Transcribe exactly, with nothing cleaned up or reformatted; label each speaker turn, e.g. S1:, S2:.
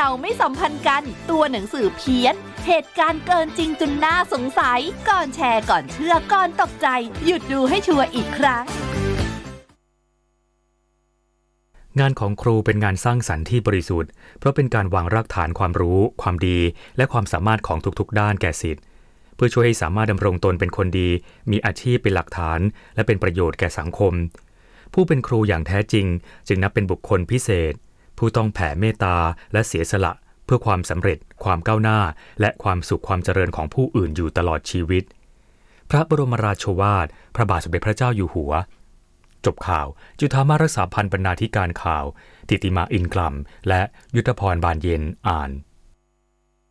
S1: เราไม่สัมพันธ์กันตัวหนังสือเพี้ยนเหตุการณ์เกินจริงจนน่าสงสัยก่อนแชร์ก่อนเชื่อก่อนตกใจหยุดดูให้ชัวร์อีกครั้ง
S2: งานของครูเป็นงานสร้างสรรค์ที่บริสุทธิ์เพราะเป็นการวางรากฐานความรู้ความดีและความสามารถของทุกๆด้านแก่ศิษย์เพื่อช่วยให้สามารถดำรงตนเป็นคนดีมีอาชีพเป็นหลักฐานและเป็นประโยชน์แก่สังคมผู้เป็นครูอย่างแท้จริงจึงนับเป็นบุคคลพิเศษผู้ต้องแผ่เมตตาและเสียสละเพื่อความสำเร็จความก้าวหน้าและความสุขความเจริญของผู้อื่นอยู่ตลอดชีวิตพระบรมราโชวาทพระบาทสมเด็จพระเจ้าอยู่หัวจบข่าวจุฑามารักษาพันธ์บรรณาธิการข่าวติติมาอินกลัมและยุทธพรบานเย็นอ่าน